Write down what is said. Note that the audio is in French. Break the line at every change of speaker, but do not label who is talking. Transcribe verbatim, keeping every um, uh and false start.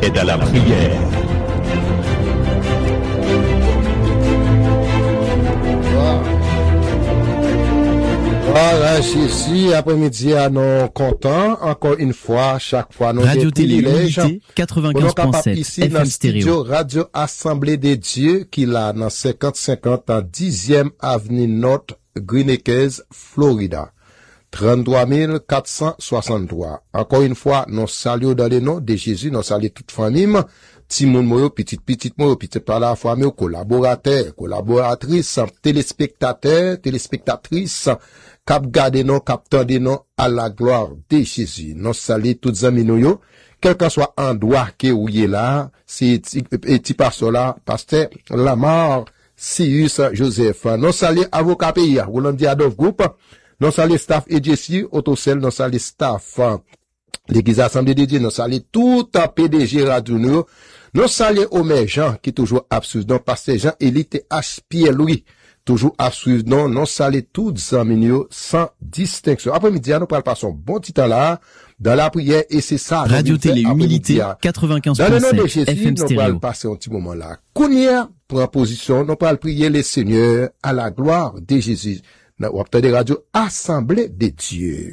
est à la prière.
Voilà, Jésus, après-midi, à nos contents, encore une fois, chaque fois, nous
Radio Télé Unité, quatre-vingt-quinze point sept,
ici,
F
dans
M
le studio
stéréo.
Radio Assemblée des Dieux, qui l'a dans cinquante cinquante, en dixième avenue North, Greenacres, Florida. trente-trois mille quatre cent soixante-trois. Encore une fois, nous saluons dans le nom de Jésus, nous saluons toute famille, petit monde moyo, petite petite moyo, petite par la famille, collaborateurs, collaboratrices, téléspectateurs, téléspectatrices, cap garder non, cap tendre non, à la gloire de Jésus. Nous saluons toutes amis nous, quel que soit endroit que vous êtes là, c'est petit pasteur là, pasteur Lamar, Cyrus Joseph. Nous saluons avocat pays, Roland Adolphe Group. Nous saluons staff E J C, Autocell, nous saluons staff, l'Église Assemblée de Dieu, nous saluons tout un P D G Radio nous, nous saluons Omer Jean, qui toujours absurde, non, pasteur Jean, Élite H. Pierre-Louis, toujours absurde, non, nous saluons tous les amis sans distinction. Après-midi, nous parlons pas son bon petit temps là, dans la prière, et c'est ça.
Radio Télé Humilité, quatre-vingt-quinze point sept, F M stéréo.
Nous allons passer un petit moment là. Kounia, prend position, nous allons prier les seigneurs à la gloire de Jésus. Dans la radio Assemblée des Dieux.